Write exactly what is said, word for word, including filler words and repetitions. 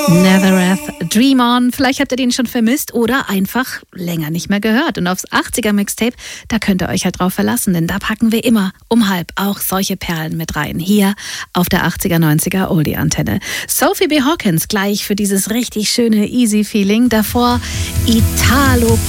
Nazareth, Dream On. Vielleicht habt ihr den schon vermisst oder einfach länger nicht mehr gehört. Und aufs achtziger-Mixtape, da könnt ihr euch halt drauf verlassen, denn da packen wir immer um halb auch solche Perlen mit rein. Hier auf der achtziger-neunziger Oldie-Antenne. Sophie B. Hawkins gleich für dieses richtig schöne Easy-Feeling. Davor Italo